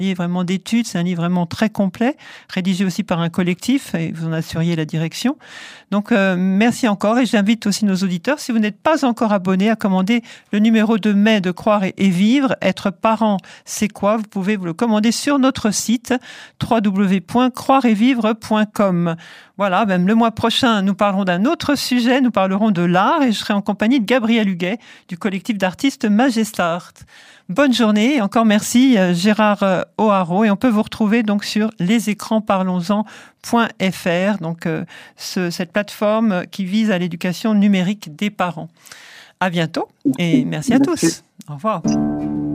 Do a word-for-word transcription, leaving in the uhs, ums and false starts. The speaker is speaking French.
livre vraiment d'études, c'est un livre vraiment très complet, rédigé aussi par un collectif, et vous en assuriez la direction. Donc, euh, merci encore, et j'invite aussi nos auditeurs, si vous n'êtes pas encore abonnés, à commander le numéro de mai de Croire et, et Vivre. Être parent, c'est quoi? Vous pouvez vous le commander sur notre site w w w point croire et vivre point com. Voilà, même le mois prochain, nous parlerons d'un autre sujet, nous parlerons de l'art, et je serai en compagnie de Gabriel Huguet, du collectif d'artistes Majestart. Bonne journée et encore merci Gérard O'Haraud, et on peut vous retrouver donc sur lesécransparlons-en point f r, donc euh, ce, cette plateforme qui vise à l'éducation numérique des parents. À bientôt et merci à tous. Au revoir.